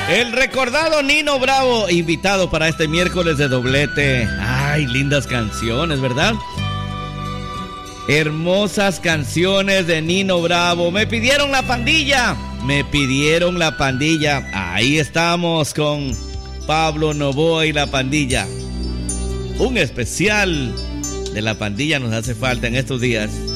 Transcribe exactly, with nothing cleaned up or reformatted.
El recordado Nino Bravo, invitado para este miércoles de doblete. Ay, lindas canciones, ¿verdad? Hermosas canciones de Nino Bravo. Me pidieron la pandilla. Me pidieron la pandilla. Ahí estamos con Pablo Novoa y la pandilla. Un especial de la pandilla nos hace falta en estos días.